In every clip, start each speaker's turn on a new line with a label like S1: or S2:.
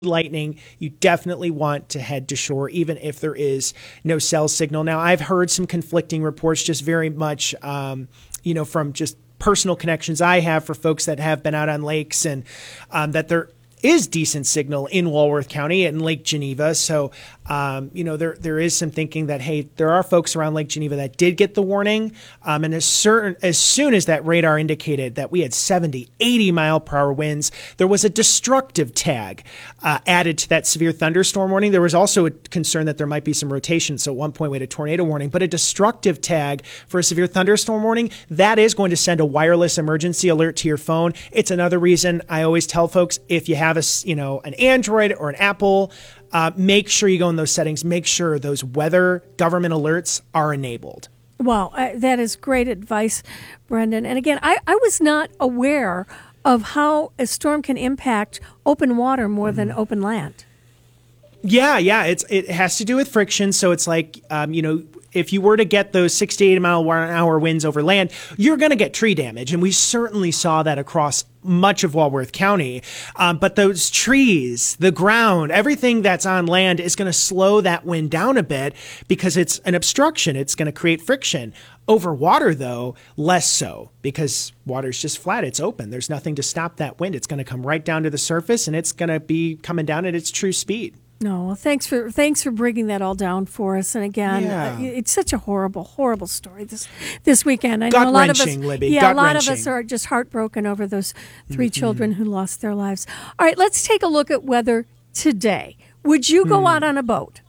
S1: lightning, you definitely want to head to shore, even if there is no cell signal. Now, I've heard some conflicting reports, just very much, from just personal connections I have for folks that have been out on lakes, and that there is decent signal in Walworth County and Lake Geneva. So, there is some thinking that, hey, there are folks around Lake Geneva that did get the warning. And as soon as that radar indicated that we had 70, 80 mile per hour winds, there was a destructive tag added to that severe thunderstorm warning. There was also a concern that there might be some rotation. So at one point we had a tornado warning, but a destructive tag for a severe thunderstorm warning, that is going to send a wireless emergency alert to your phone. It's another reason I always tell folks, if you have an Android or an Apple, make sure you go in those settings. Make sure those weather government alerts are enabled.
S2: Wow, that is great advice, Brendan. And again, I was not aware of how a storm can impact open water more than open land.
S1: Yeah, it has to do with friction. So it's like, if you were to get those 68 mile an hour winds over land, you're going to get tree damage. And we certainly saw that across much of Walworth County. But those trees, the ground, everything that's on land is going to slow that wind down a bit because it's an obstruction. It's going to create friction. Over water, though, less so, because water's just flat. It's open. There's nothing to stop that wind. It's going to come right down to the surface, and it's going to be coming down at its true speed.
S2: No, well, thanks for breaking that all down for us. And again, it's such a horrible, horrible story this weekend. I know a lot of us,
S1: Libby.
S2: a lot of us are just heartbroken over those three children who lost their lives. All right, let's take a look at weather today. Would you go out on a boat?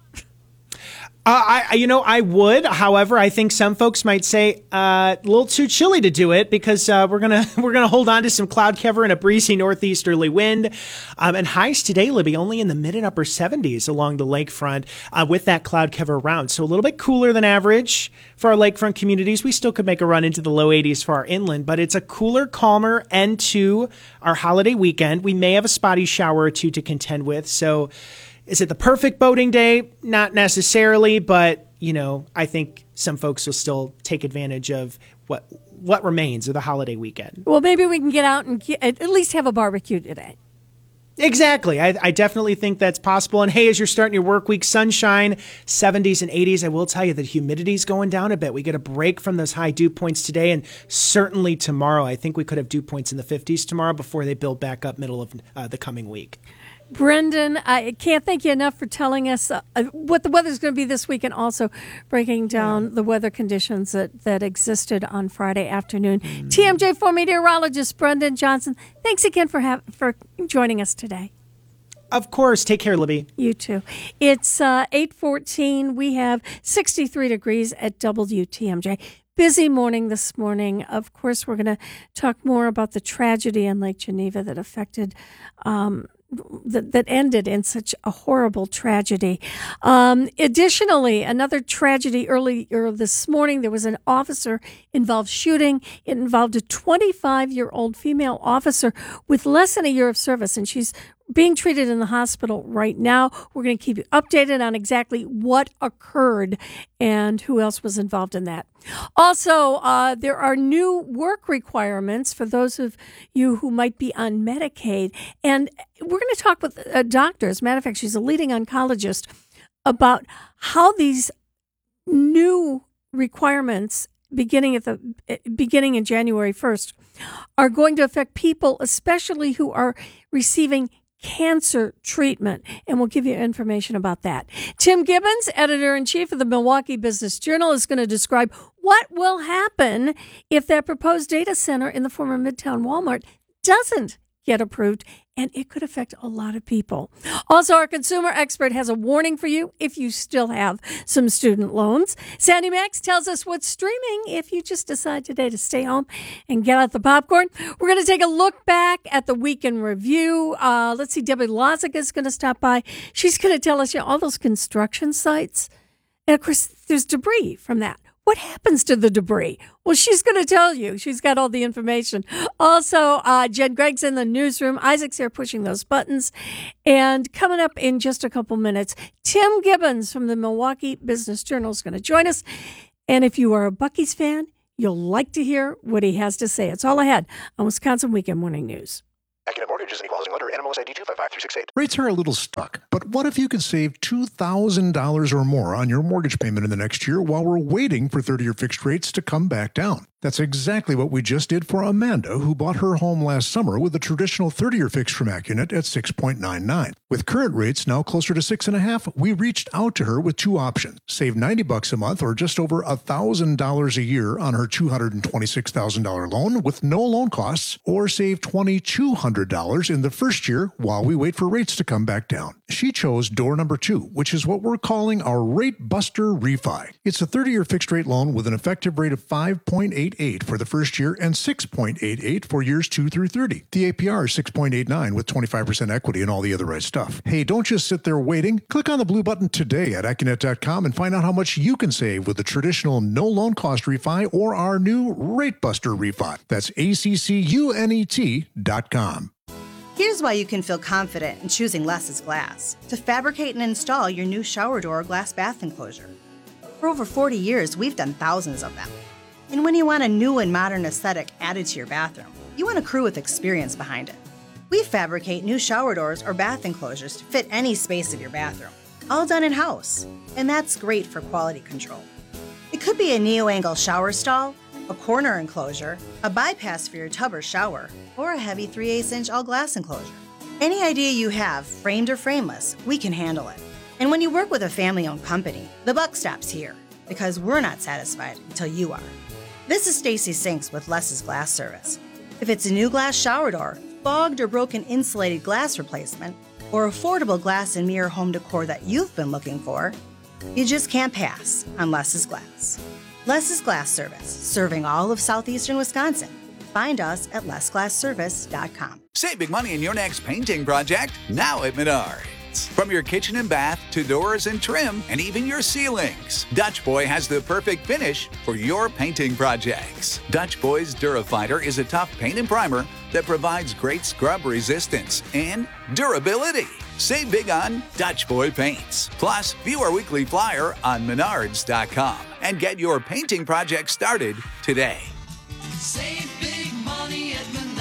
S1: I would. However, I think some folks might say a little too chilly to do it because we're gonna hold on to some cloud cover and a breezy northeasterly wind, and highs today, Libby, only in the mid and upper 70s along the lakefront with that cloud cover around. So a little bit cooler than average for our lakefront communities. We still could make a run into the low 80s for our inland, but it's a cooler, calmer end to our holiday weekend. We may have a spotty shower or two to contend with. So. Is it the perfect boating day? Not necessarily, but, I think some folks will still take advantage of what remains of the holiday weekend.
S2: Well, maybe we can get out and at least have a barbecue today.
S1: Exactly. I definitely think that's possible. And hey, as you're starting your work week, sunshine, 70s and 80s, I will tell you that humidity's going down a bit. We get a break from those high dew points today and certainly tomorrow. I think we could have dew points in the 50s tomorrow before they build back up middle of the coming week.
S2: Brendan, I can't thank you enough for telling us what the weather's going to be this week and also breaking down the weather conditions that existed on Friday afternoon. TMJ4 meteorologist Brendan Johnson, thanks again for joining us today.
S1: Of course. Take care, Libby.
S2: You too. It's 8:14. We have 63 degrees at WTMJ. Busy morning this morning. Of course, we're going to talk more about the tragedy in Lake Geneva that affected that ended in such a horrible tragedy. Additionally, another tragedy earlier this morning, there was an officer-involved shooting. It involved a 25-year-old female officer with less than a year of service, and she's being treated in the hospital right now. We're going to keep you updated on exactly what occurred and who else was involved in that. Also, there are new work requirements for those of you who might be on Medicaid. And we're going to talk with a doctor. As a matter of fact, she's a leading oncologist about how these new requirements beginning in January 1st are going to affect people, especially who are receiving cancer treatment, and we'll give you information about that. Tim Gibbons, editor-in-chief of the Milwaukee Business Journal, is going to describe what will happen if that proposed data center in the former Midtown Walmart doesn't get approved, and it could affect a lot of people. Also, our consumer expert has a warning for you if you still have some student loans. Sandy Max tells us what's streaming if you just decide today to stay home and get out the popcorn. We're going to take a look back at the week in review. Let's see, Debbie Lozic is going to stop by. She's going to tell us, all those construction sites. And, of course, there's debris from that. What happens to the debris? Well, she's going to tell you. She's got all the information. Also, Jen Gregg's in the newsroom. Isaac's here pushing those buttons. And coming up in just a couple minutes, Tim Gibbons from the Milwaukee Business Journal is going to join us. And if you are a Buc-ee's fan, you'll like to hear what he has to say. It's all ahead on Wisconsin Weekend Morning News.
S3: Accident Mortgage is an equalizing lender. NMLS NMLS ID 255368.
S4: Rates are a little stuck, but what if you could save $2,000 or more on your mortgage payment in the next year while we're waiting for 30-year fixed rates to come back down? That's exactly what we just did for Amanda, who bought her home last summer with a traditional 30-year fixed from Accunet at 6.99. With current rates now closer to 6.5, we reached out to her with two options: save $90 a month or just over $1,000 a year on her $226,000 loan with no loan costs, or save $2,200 in the first year while we wait for rates to come back down. She chose door number 2, which is what we're calling our Rate Buster Refi. It's a 30-year fixed rate loan with an effective rate of 5.88 for the first year and 6.88 for years 2 through 30. The APR is 6.89 with 25% equity and all the other right stuff. Hey, don't just sit there waiting. Click on the blue button today at Accunet.com and find out how much you can save with the traditional no loan cost refi or our new Rate Buster Refi. That's ACCUNET.com.
S5: Here's why you can feel confident in choosing Less's Glass to fabricate and install your new shower door or glass bath enclosure. For over 40 years, we've done thousands of them. And when you want a new and modern aesthetic added to your bathroom, you want a crew with experience behind it. We fabricate new shower doors or bath enclosures to fit any space of your bathroom, all done in-house, and that's great for quality control. It could be a neo-angle shower stall, a corner enclosure, a bypass for your tub or shower, or a heavy 3/8-inch all-glass enclosure. Any idea you have, framed or frameless, we can handle it. And when you work with a family-owned company, the buck stops here, because we're not satisfied until you are. This is Stacy Sinks with Less's Glass Service. If it's a new glass shower door, fogged or broken insulated glass replacement, or affordable glass and mirror home decor that you've been looking for, you just can't pass on Less's Glass. Less's Glass Service, serving all of southeastern Wisconsin. Find us at lessglassservice.com.
S6: Save big money in your next painting project now at Menards. From your kitchen and bath to doors and trim and even your ceilings, Dutch Boy has the perfect finish for your painting projects. Dutch Boy's Durafighter is a tough paint and primer that provides great scrub resistance and durability. Save big on Dutch Boy paints. Plus, view our weekly flyer on Menards.com and get your painting project started today.
S7: Save big money at Menards.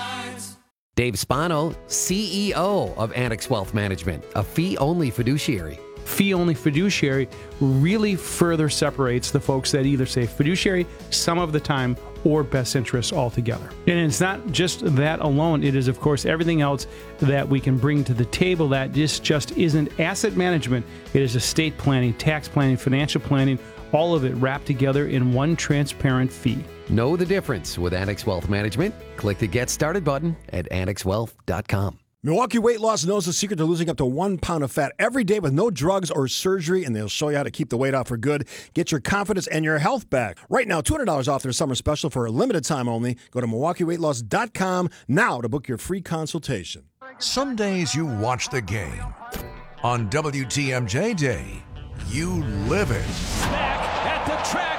S8: Dave Spano, CEO of Annex Wealth Management, a fee-only fiduciary.
S9: Fee-only fiduciary really further separates the folks that either say fiduciary some of the time or best interests altogether. And it's not just that alone. It is, of course, everything else that we can bring to the table that just isn't asset management. It is estate planning, tax planning, financial planning, all of it wrapped together in one transparent fee.
S8: Know the difference with Annex Wealth Management? Click the Get Started button at annexwealth.com.
S10: Milwaukee Weight Loss knows the secret to losing up to 1 pound of fat every day with no drugs or surgery, and they'll show you how to keep the weight off for good. Get your confidence and your health back. Right now, $200 off their summer special for a limited time only. Go to MilwaukeeWeightLoss.com now to book your free consultation.
S11: Some days you watch the game. On WTMJ Day, you live it.
S7: Back at the track.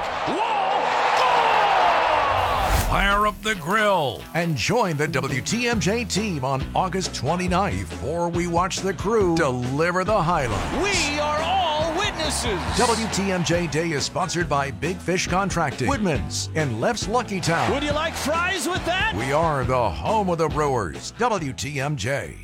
S11: Fire up the grill and join the WTMJ team on August 29th for we watch the crew deliver the highlights.
S7: We are all witnesses.
S11: WTMJ Day is sponsored by Big Fish Contracting, Woodman's, and Leff's Lucky Town.
S7: Would you like fries with that?
S11: We are the home of the Brewers, WTMJ.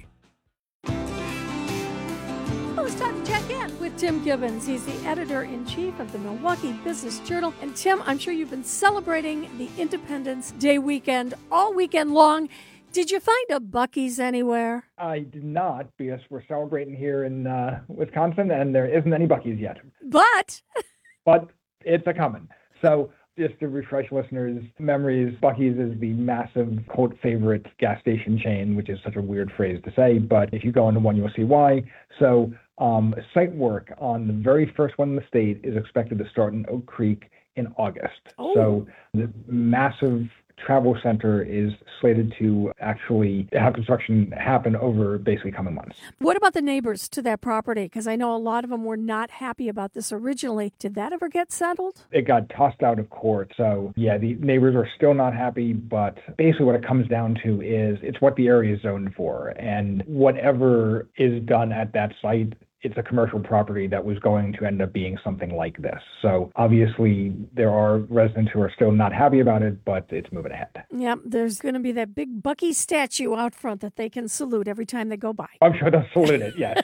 S2: It's time to check in with Tim Gibbons. He's the editor-in-chief of the Milwaukee Business Journal. And Tim, I'm sure you've been celebrating the Independence Day weekend all weekend long. Did you find a Buc-ee's anywhere?
S12: I did not, because we're celebrating here in Wisconsin, and there isn't any Buc-ee's yet.
S2: But
S12: it's a-coming. So just to refresh listeners' memories, Buc-ee's is the massive cult favorite gas station chain, which is such a weird phrase to say, but if you go into one, you'll see why. So site work on the very first one in the state is expected to start in Oak Creek in August.
S2: Oh.
S12: So the massive travel center is slated to actually have construction happen over basically coming months.
S2: what about the neighbors to that property? Because I know a lot of them were not happy about this originally. Did that ever get settled?
S12: It got tossed out of court. So yeah, the neighbors are still not happy, but basically what it comes down to is it's what the area is zoned for. And whatever is done at that site it's a commercial property that was going to end up being something like this. So obviously there are residents who are still not happy about it, but it's moving ahead.
S2: Yep, there's going to be that big Bucky statue out front that they can salute every time they go by.
S12: I'm sure they'll salute it, yes.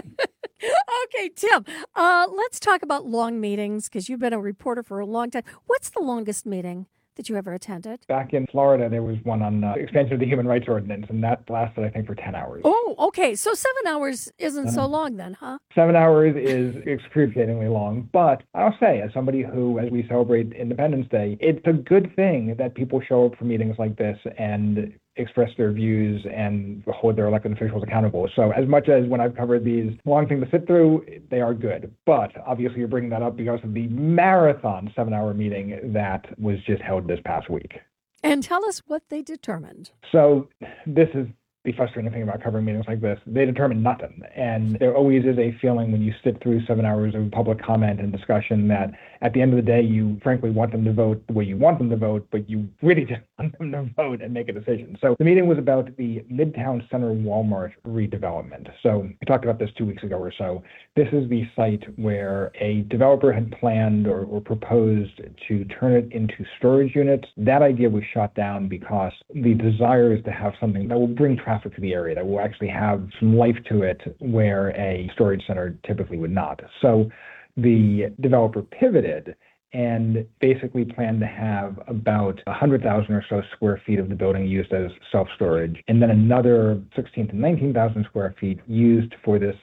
S2: Okay, Tim, let's talk about long meetings because you've been a reporter for a long time. What's the longest meeting that you ever attended?
S12: Back in Florida, there was one on expansion of the Human Rights Ordinance, and that lasted, I think, for 10 hours.
S2: Oh, okay. So 7 hours isn't so long then, huh?
S12: 7 hours is excruciatingly long, but I'll say, as somebody who, as we celebrate Independence Day, it's a good thing that people show up for meetings like this and express their views and hold their elected officials accountable. So as much as when I've covered these long things to sit through, they are good. But obviously you're bringing that up because of the marathon 7-hour meeting that was just held this past week.
S2: And tell us what they determined.
S12: So this is the frustrating thing about covering meetings like this. They determine nothing. And there always is a feeling when you sit through 7 hours of public comment and discussion that at the end of the day, you frankly want them to vote the way you want them to vote, but you really just want them to vote and make a decision. So the meeting was about the Midtown Center Walmart redevelopment. So we talked about this 2 weeks ago or so. This is the site where a developer had planned or proposed to turn it into storage units. That idea was shot down because the desire is to have something that will bring traffic to the area, that will actually have some life to it where a storage center typically would not. So the developer pivoted and basically planned to have about 100,000 or so square feet of the building used as self-storage, and then another 16 to 19,000 square feet used for this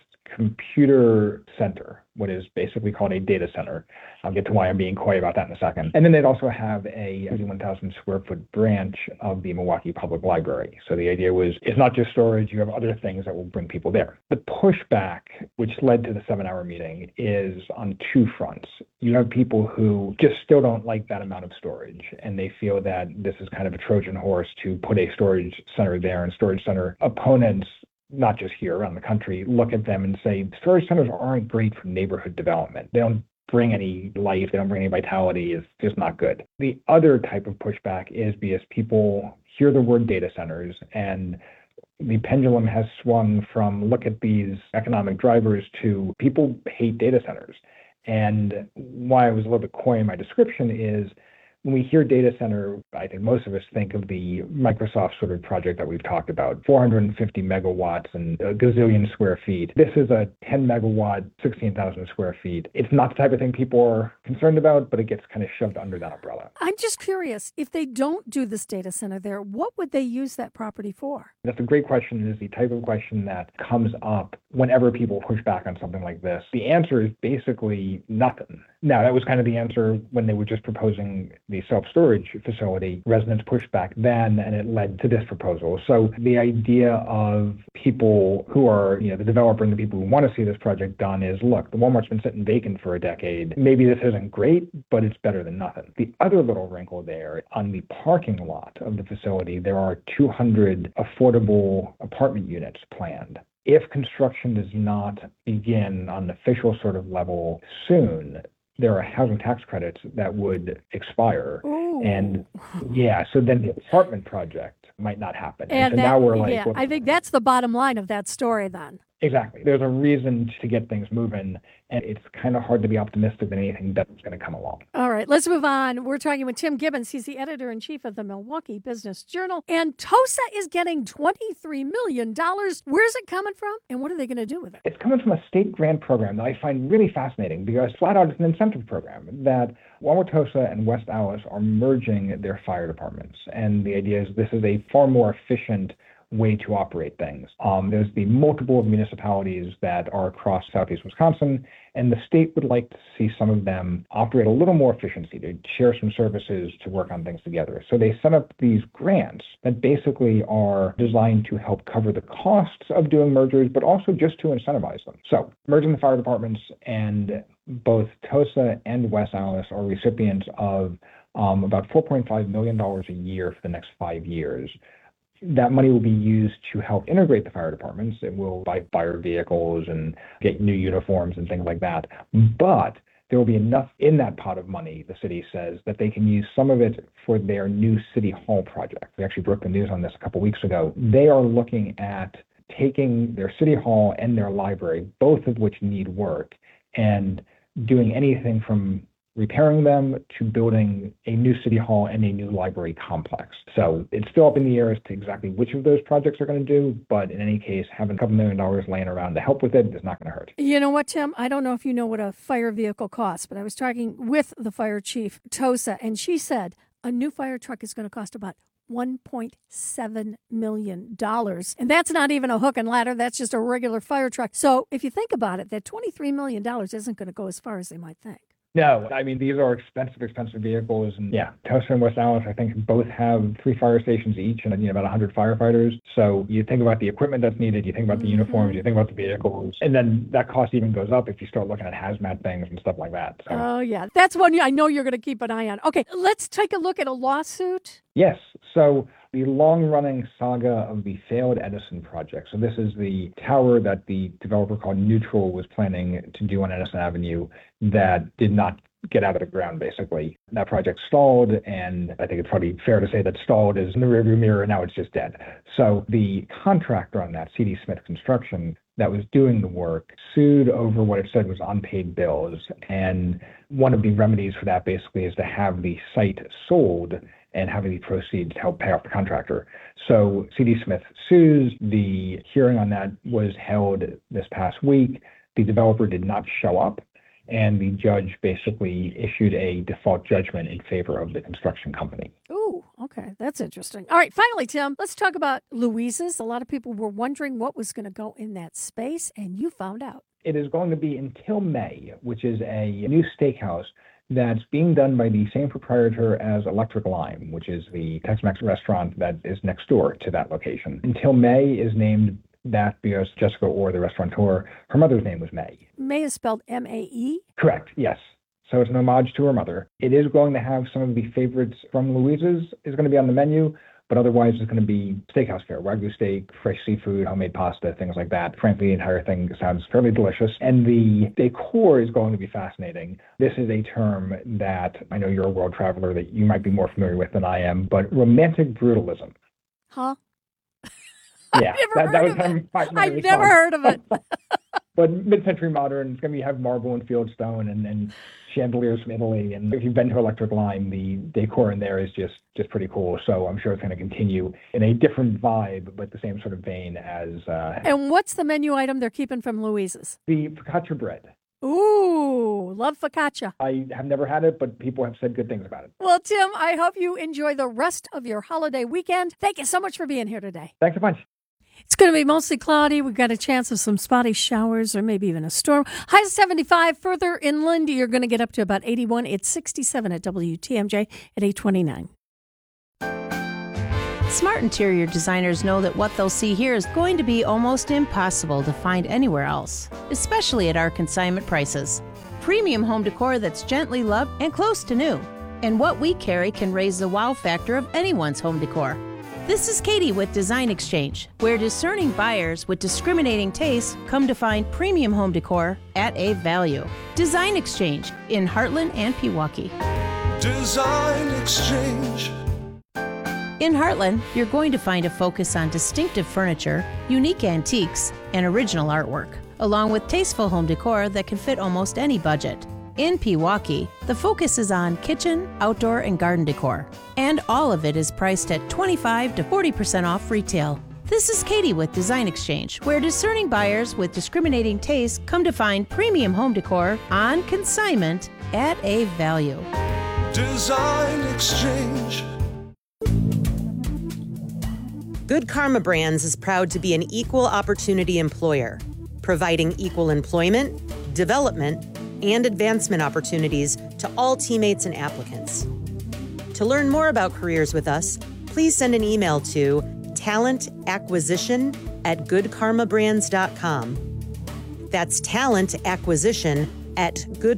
S12: computer center, what is basically called a data center. I'll get to why I'm being coy about that in a second. And then they'd also have a 31,000 square foot branch of the Milwaukee Public Library. So the idea was, it's not just storage, you have other things that will bring people there. The pushback, which led to the 7-hour meeting, is on two fronts. You have people who just still don't like that amount of storage, and they feel that this is kind of a Trojan horse to put a storage center there, and storage center opponents, not just here around the country, look at them and say, storage centers aren't great for neighborhood development. They don't bring any life, they don't bring any vitality, it's just not good. The other type of pushback is because people hear the word data centers and the pendulum has swung from look at these economic drivers to people hate data centers. And why I was a little bit coy in my description is when we hear data center, I think most of us think of the Microsoft sort of project that we've talked about, 450 megawatts and a gazillion square feet. This is a 10 megawatt, 16,000 square feet. It's not the type of thing people are concerned about, but it gets kind of shoved under that umbrella.
S2: I'm just curious, if they don't do this data center there, what would they use that property for?
S12: That's a great question. It's the type of question that comes up whenever people push back on something like this. The answer is basically nothing. Now, that was kind of the answer when they were just proposing the self-storage facility. Residents pushed back then, and it led to this proposal. So the idea of people who are, the developer and the people who want to see this project done is, look, the Walmart's been sitting vacant for a decade. Maybe this isn't great, but it's better than nothing. The other little wrinkle there, on the parking lot of the facility, there are 200 affordable apartment units planned. If construction does not begin on an official sort of level soon, there are housing tax credits that would expire.
S2: Ooh.
S12: And so then the apartment project might not happen. And so now we're like,
S2: I think that's the bottom line of that story then.
S12: Exactly. There's a reason to get things moving, and it's kind of hard to be optimistic that anything better is going to come along.
S2: All right, let's move on. We're talking with Tim Gibbons. He's the editor-in-chief of the Milwaukee Business Journal. And TOSA is getting $23 million. Where's it coming from, and what are they going to do with it?
S12: It's coming from a state grant program that I find really fascinating because flat out it's an incentive program that Walmart TOSA and West Allis are merging their fire departments. And the idea is this is a far more efficient way to operate things. There's the multiple municipalities that are across southeast Wisconsin, and the state would like to see some of them operate a little more efficiency, to share some services, to work on things together. So they set up these grants that basically are designed to help cover the costs of doing mergers, but also just to incentivize them. So merging the fire departments, and both TOSA and West Allis are recipients of about $4.5 million a year for the next 5 years. That money will be used to help integrate the fire departments. It will buy fire vehicles and get new uniforms and things like that. But there will be enough in that pot of money, the city says, that they can use some of it for their new city hall project. We actually broke the news on this a couple weeks ago. They are looking at taking their city hall and their library, both of which need work, and doing anything from repairing them to building a new city hall and a new library complex. So it's still up in the air as to exactly which of those projects are going to do, but in any case, having a couple $1 million laying around to help with it is not going to hurt.
S2: You know what, Tim? I don't know if you know what a fire vehicle costs, but I was talking with the fire chief, Tosa, and she said a new fire truck is going to cost about $1.7 million. And that's not even a hook and ladder. That's just a regular fire truck. So if you think about it, that $23 million isn't going to go as far as they might think.
S12: No, I mean, these are expensive vehicles. And yeah, Tosa and West Allis, I think, both have 3 fire stations each and about 100 firefighters. So you think about the equipment that's needed, you think about the uniforms, you think about the vehicles, and then that cost even goes up if you start looking at hazmat things and stuff like that. So.
S2: Oh, yeah. That's one I know you're going to keep an eye on. Okay, let's take a look at a lawsuit.
S12: Yes. So the long-running saga of the failed Edison project. So this is the tower that the developer called Neutral was planning to do on Edison Avenue that did not get out of the ground, basically. That project stalled, and I think it's probably fair to say that stalled is in the rearview mirror, and now it's just dead. So the contractor on that, C.D. Smith Construction, that was doing the work, sued over what it said was unpaid bills. And one of the remedies for that basically is to have the site sold and having the proceeds to help pay off the contractor. So C.D. Smith sues. The hearing on that was held this past week. The developer did not show up, and the judge basically issued a default judgment in favor of the construction company.
S2: Ooh, okay. That's interesting. All right, finally, Tim, let's talk about Louise's. A lot of people were wondering what was going to go in that space, and you found out.
S12: It is going to be Until May, which is a new steakhouse that's being done by the same proprietor as Electric Lime, which is the Tex-Mex restaurant that is next door to that location. Until May is named that because Jessica Orr, the restaurateur, her mother's name was May.
S2: May is spelled M-A-E?
S12: Correct, yes. So it's an homage to her mother. It is going to have some of the favorites from Louise's is going to be on the menu, but otherwise it's going to be steakhouse fare, Wagyu steak, fresh seafood, homemade pasta, things like that. Frankly, the entire thing sounds fairly delicious. And the decor is going to be fascinating. This is a term that I know you're a world traveler that you might be more familiar with than I am, but romantic brutalism.
S2: Huh?
S12: Yeah,
S2: I've never heard of it.
S12: But mid-century modern, it's going to have marble and fieldstone and chandeliers from Italy. And if you've been to Electric Lime, the decor in there is just pretty cool. So I'm sure it's going to continue in a different vibe, but the same sort of vein as...
S2: And what's the menu item they're keeping from Louise's?
S12: The focaccia bread.
S2: Ooh, love focaccia.
S12: I have never had it, but people have said good things about it.
S2: Well, Tim, I hope you enjoy the rest of your holiday weekend. Thank you so much for being here today.
S12: Thanks a bunch.
S2: It's going to be mostly cloudy. We've got a chance of some spotty showers or maybe even a storm. High 75. Further inland, you're going to get up to about 81. It's 67 at WTMJ at 8:29.
S3: Smart interior designers know that what they'll see here is going to be almost impossible to find anywhere else, especially at our consignment prices. Premium home decor that's gently loved and close to new. And what we carry can raise the wow factor of anyone's home decor. This is Katie with Design Exchange, where discerning buyers with discriminating tastes come to find premium home decor at a value. Design Exchange in Heartland and Pewaukee.
S7: Design Exchange.
S3: In Heartland, you're going to find a focus on distinctive furniture, unique antiques, and original artwork, along with tasteful home decor that can fit almost any budget. In Pewaukee, the focus is on kitchen, outdoor, and garden decor, and all of it is priced at 25 to 40% off retail. This is Katie with Design Exchange, where discerning buyers with discriminating tastes come to find premium home decor on consignment at a value.
S7: Design Exchange.
S13: Good Karma Brands is proud to be an equal opportunity employer, providing equal employment, development, and advancement opportunities to all teammates and applicants. To learn more about careers with us, please send an email to talentacquisition@goodkarmabrands.com. That's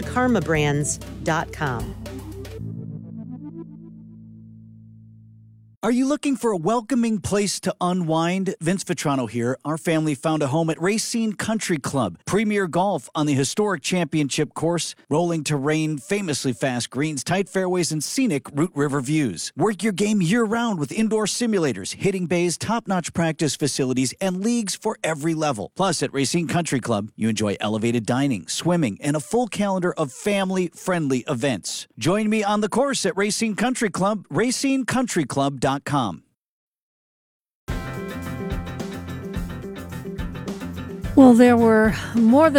S13: talentacquisition@goodkarmabrands.com.
S14: Are you looking for a welcoming place to unwind? Vince Vitrano here. Our family found a home at Racine Country Club. Premier golf on the historic championship course, rolling terrain, famously fast greens, tight fairways, and scenic Root River views. Work your game year-round with indoor simulators, hitting bays, top-notch practice facilities, and leagues for every level. Plus, at Racine Country Club, you enjoy elevated dining, swimming, and a full calendar of family-friendly events. Join me on the course at Racine Country Club, racinecountryclub.com.
S2: Well, there were more than